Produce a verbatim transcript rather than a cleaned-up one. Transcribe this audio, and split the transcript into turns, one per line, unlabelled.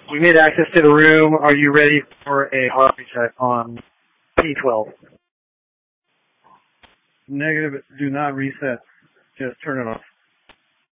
We made access to the room. Are you ready for a hard reset on P twelve?
Negative. Do not reset. Just turn it off.